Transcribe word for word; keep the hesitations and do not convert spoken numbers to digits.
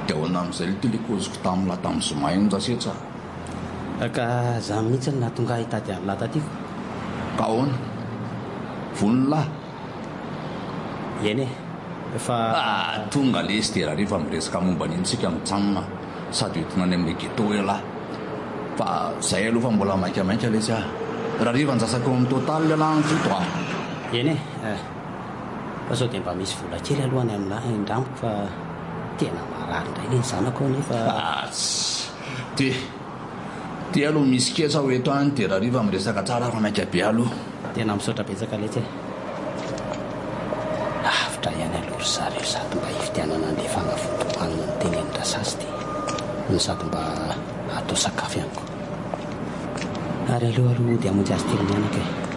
Deona amin'izay tilikoziko tamin'la tamin'ny zomay ny jasetsa. Ka za mihitsy na tonga hitady an'la tatyko. Ka ahoana? Vonona eny e efa tonga lesy dia raha rehefa miresaka momba n'intsika mitsanona sady hoentina any amin'ny ghetto hoe lahy. Fa zay aloha fa mbola mainkamainka lesy ah. Raha rehefa njasako amin'ny total lahy ny fito ah. eny e fa sao dia mba misy vola kely alohany amin'lahy indramiko fa tena marary indray le ny zanako nefa ty ty aloha misy kesa ho eto any dia raha rehefa miresaka tsara fa mainka be aloha. Tena misaotra betsaka letsy avitra ihany alory zareo sady mba hivitianana an'le fanafodimbanina ny tenen'ny rasasy ty no sady mba atao sakafo ihany ko ary aloha aloha dia amonjy azy telo mianaka e.